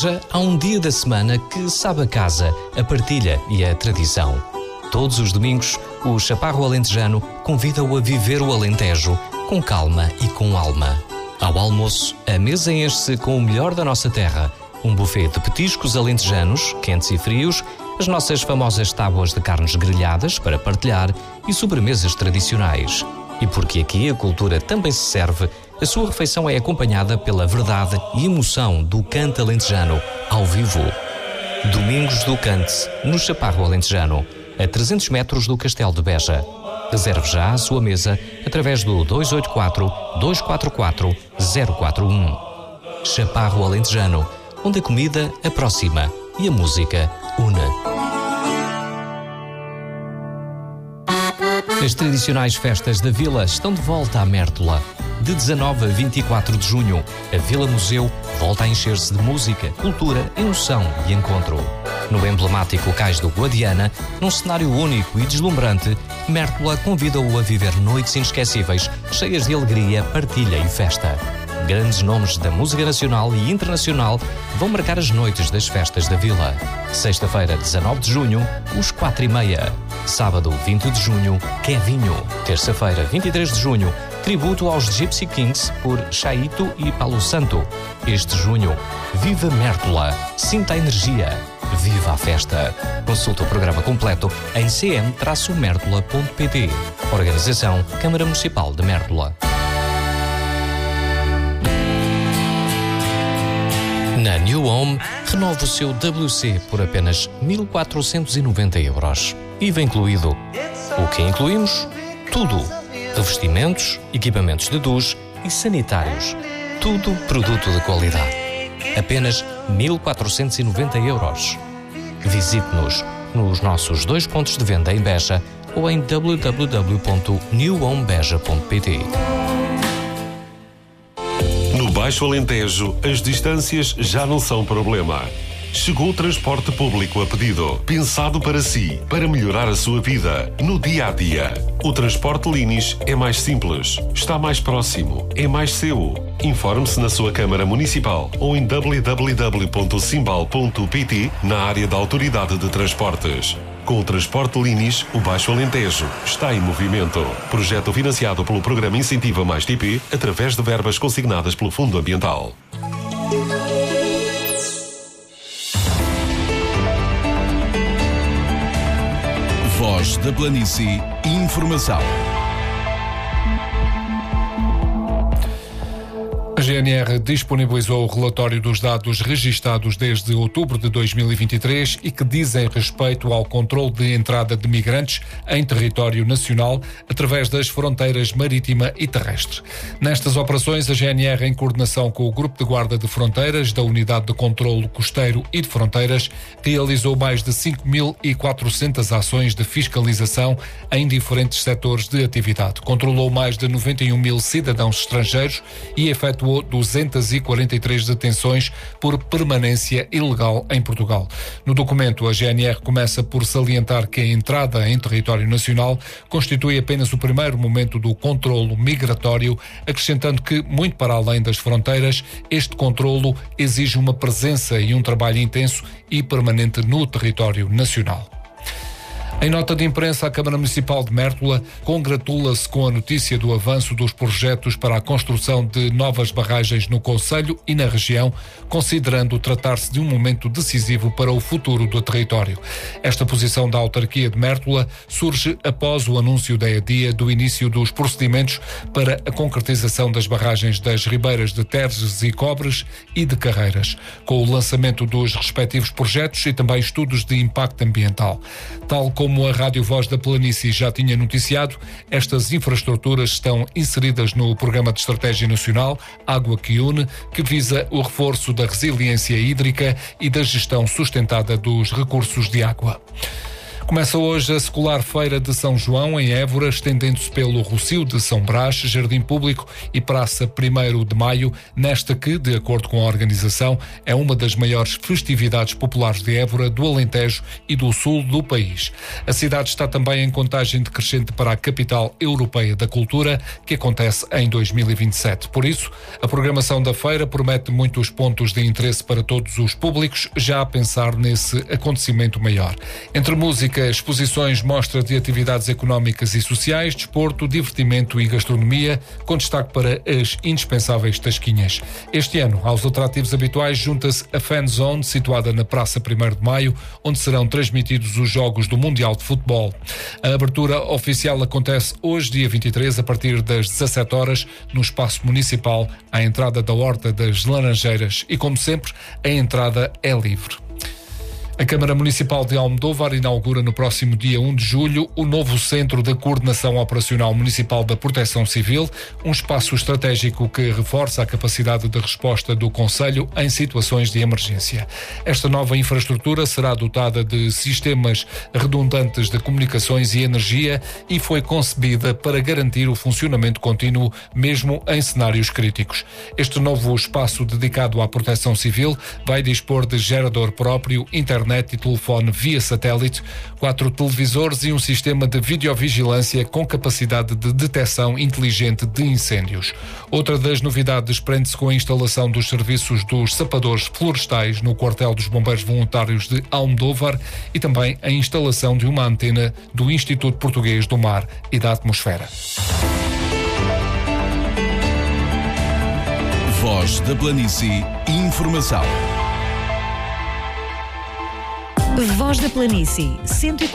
Há um dia da semana que sabe a casa, a partilha e a tradição. Todos os domingos, o Chaparro Alentejano convida-o a viver o Alentejo com calma e com alma. Ao almoço, a mesa enche-se com o melhor da nossa terra. Um buffet de petiscos alentejanos, quentes e frios, as nossas famosas tábuas de carnes grelhadas para partilhar e sobremesas tradicionais. E porque aqui a cultura também se serve, a sua refeição é acompanhada pela verdade e emoção do canto alentejano, ao vivo. Domingos do Cante, no Chaparro Alentejano, a 300 metros do Castelo de Beja. Reserve já a sua mesa através do 284-244-041. Chaparro Alentejano, onde a comida aproxima e a música une. As tradicionais festas da Vila estão de volta à Mértola. De 19 a 24 de junho, a Vila Museu volta a encher-se de música, cultura, emoção e encontro. No emblemático Cais do Guadiana, num cenário único e deslumbrante, Mértola convida-o a viver noites inesquecíveis, cheias de alegria, partilha e festa. Grandes nomes da música nacional e internacional vão marcar as noites das festas da Vila. Sexta-feira, 19 de junho, os 4h30. Sábado, 20 de junho, Kevinho. Terça-feira, 23 de junho, tributo aos Gypsy Kings por Chaito e Palo Santo. Este junho, viva Mértola, sinta a energia, viva a festa. Consulta o programa completo em cm-mertola.pt. Organização Câmara Municipal de Mértola. Na New Home, renove o seu WC por apenas 1.490 €. IVA incluído. O que incluímos? Tudo. Revestimentos, equipamentos de duche e sanitários. Tudo produto de qualidade. Apenas 1.490 €. Visite-nos nos nossos 2 pontos de venda em Beja ou em www.newhomebeja.pt. No Baixo Alentejo, as distâncias já não são problema. Chegou o transporte público a pedido, pensado para si, para melhorar a sua vida, no dia a dia. O transporte Linis é mais simples, está mais próximo, é mais seu. Informe-se na sua Câmara Municipal ou em www.simbal.pt na área da Autoridade de Transportes. Com o transporte Linis, o Baixo Alentejo está em movimento. Projeto financiado pelo Programa Incentiva Mais TP, através de verbas consignadas pelo Fundo Ambiental. Voz da Planície, informação. A GNR disponibilizou o relatório dos dados registados desde outubro de 2023 e que dizem respeito ao controle de entrada de migrantes em território nacional através das fronteiras marítima e terrestre. Nestas operações, a GNR, em coordenação com o Grupo de Guarda de Fronteiras da Unidade de Controlo Costeiro e de Fronteiras, realizou mais de 5.400 ações de fiscalização em diferentes setores de atividade. Controlou mais de 91 mil cidadãos estrangeiros e efetuou 243 detenções por permanência ilegal em Portugal. No documento, a GNR começa por salientar que a entrada em território nacional constitui apenas o primeiro momento do controlo migratório, acrescentando que, muito para além das fronteiras, este controlo exige uma presença e um trabalho intenso e permanente no território nacional. Em nota de imprensa, a Câmara Municipal de Mértola congratula-se com a notícia do avanço dos projetos para a construção de novas barragens no concelho e na região, considerando tratar-se de um momento decisivo para o futuro do território. Esta posição da autarquia de Mértola surge após o anúncio da EDIA do início dos procedimentos para a concretização das barragens das Ribeiras de Terges e Cobres e de Carreiras, com o lançamento dos respectivos projetos e também estudos de impacto ambiental. Tal como a Rádio Voz da Planície já tinha noticiado, estas infraestruturas estão inseridas no Programa de Estratégia Nacional Água que Une, que visa o reforço da resiliência hídrica e da gestão sustentada dos recursos de água. Começa hoje a secular Feira de São João, em Évora, estendendo-se pelo Rocio de São Brás, Jardim Público e Praça 1º de Maio, nesta que, de acordo com a organização, é uma das maiores festividades populares de Évora, do Alentejo e do sul do país. A cidade está também em contagem decrescente para a Capital Europeia da Cultura, que acontece em 2027. Por isso, a programação da feira promete muitos pontos de interesse para todos os públicos, já a pensar nesse acontecimento maior. Entre música, exposições, mostra de atividades económicas e sociais, desporto, divertimento e gastronomia, com destaque para as indispensáveis tasquinhas. Este ano, aos atrativos habituais, junta-se a Fan Zone, situada na Praça 1º de Maio, onde serão transmitidos os jogos do Mundial de Futebol. A abertura oficial acontece hoje, dia 23, a partir das 17 horas, no Espaço Municipal, à entrada da Horta das Laranjeiras. E, como sempre, a entrada é livre. A Câmara Municipal de Almodóvar inaugura no próximo dia 1 de julho o novo Centro de Coordenação Operacional Municipal da Proteção Civil, um espaço estratégico que reforça a capacidade de resposta do Concelho em situações de emergência. Esta nova infraestrutura será dotada de sistemas redundantes de comunicações e energia e foi concebida para garantir o funcionamento contínuo, mesmo em cenários críticos. Este novo espaço dedicado à proteção civil vai dispor de gerador próprio, internet e telefone via satélite, 4 televisores e um sistema de videovigilância com capacidade de detecção inteligente de incêndios. Outra das novidades prende-se com a instalação dos serviços dos sapadores florestais no quartel dos Bombeiros Voluntários de Almodóvar e também a instalação de uma antena do Instituto Português do Mar e da Atmosfera. Voz da Planície, informação. Voz da Planície, 104.